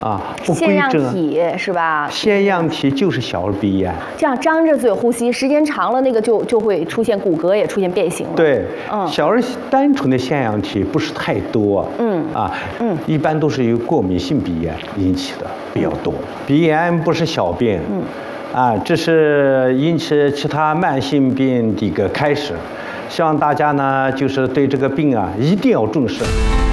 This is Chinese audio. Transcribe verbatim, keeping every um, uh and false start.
啊，不腺样规正。 体是吧？ 腺样体就是小儿鼻炎。 这样张着嘴呼吸，时间长了，那个就就会出现骨骼也出现变形了。 对， 嗯， 小儿单纯的腺样体不是太多。 嗯啊， 嗯， 一般都是由过敏性鼻炎引起的比较多。鼻炎不是小病。 嗯。 啊，这是引起其他慢性病的一个开始。希望大家呢，就是对这个病啊，一定要重视。